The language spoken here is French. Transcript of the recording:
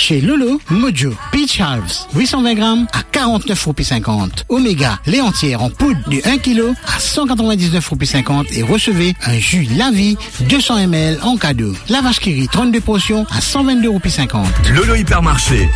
Chez Lolo, Mojo, Peach Halves, 820 grammes à 49,50 €. Omega, lait entière en poudre de 1 kg à 199,50 € et recevez un jus La Vie 200 ml en cadeau. La vache qui rit 32 portions à 122,50 €. Lolo Hypermarché,